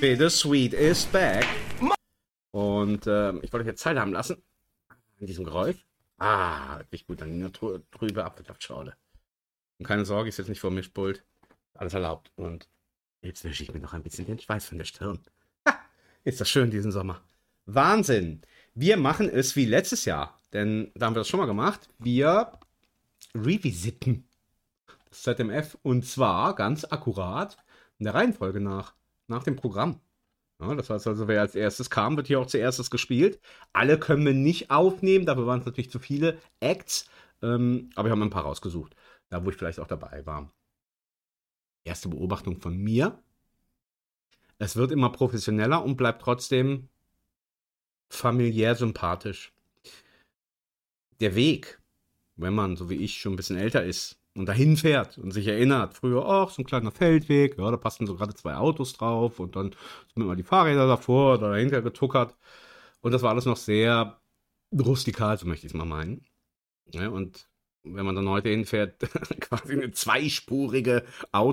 Bittersweet is back. Und ich wollte euch jetzt Zeit haben lassen. In diesem Geräusch. Richtig gut. Dann eine trübe Apfelsaftschorle. Und keine Sorge, ich sitze nicht vor dem Mischpult. Alles erlaubt. Und jetzt wische ich mir noch ein bisschen den Schweiß von der Stirn. Ist das schön diesen Sommer. Wahnsinn. Wir machen es wie letztes Jahr. Denn da haben wir das schon mal gemacht. Wir revisiten das ZMF. Und zwar ganz akkurat in der Reihenfolge nach dem Programm. Ja, das heißt also, wer als erstes kam, wird hier auch zuerst gespielt. Alle können wir nicht aufnehmen, dafür waren es natürlich zu viele Acts. Aber wir haben ein paar rausgesucht, da wo ich vielleicht auch dabei war. Erste Beobachtung von mir. Es wird immer professioneller und bleibt trotzdem familiär sympathisch. Der Weg, wenn man, so wie ich, schon ein bisschen älter ist und dahin fährt und sich erinnert, früher, so ein kleiner Feldweg, ja, da passten so gerade 2 Autos drauf und dann sind immer die Fahrräder davor oder dahinter getuckert. Und das war alles noch sehr rustikal, so möchte ich es mal meinen. Ja, und wenn man dann heute hinfährt, quasi eine zweispurige